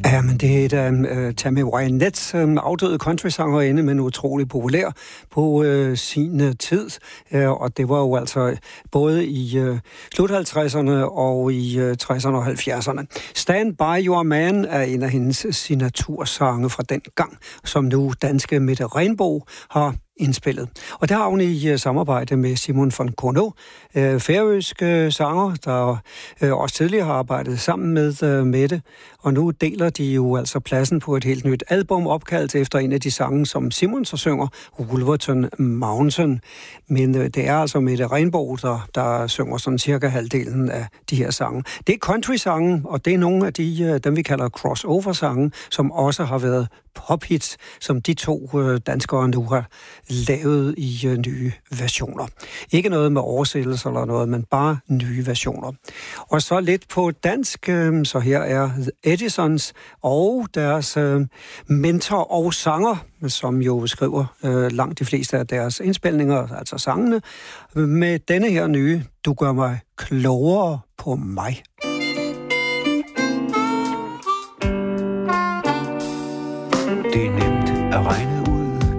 Ja, men det er Tammy Wynette, afdøde countrysangerinde, men utrolig populær på sin tid. Og det var jo altså både i slut 50'erne og i 60'erne og 70'erne. Stand By Your Man er en af hendes signatursange fra den gang, som nu danske Mette Renboe har indspillet. Og der har hun i samarbejde med Simon von Kono, færøske sanger, der også tidligere har arbejdet sammen med Mette. Og nu deler de jo altså pladsen på et helt nyt album, opkaldt efter en af de sange, som Simon så synger, Wolverton Mountain. Men det er altså Mette Renboe, der synger sådan cirka halvdelen af de her sange. Det er country-sange, og det er nogle af dem vi kalder crossover-sange, som også har været pophits, som de to danskere nu har lavet i nye versioner. Ikke noget med oversættelser eller noget, men bare nye versioner. Og så lidt på dansk, så her er The Edisons og deres mentor og sanger, som jo skriver langt de fleste af deres indspilninger, altså sangene, med denne her nye, Du gør mig klogere på mig. Det er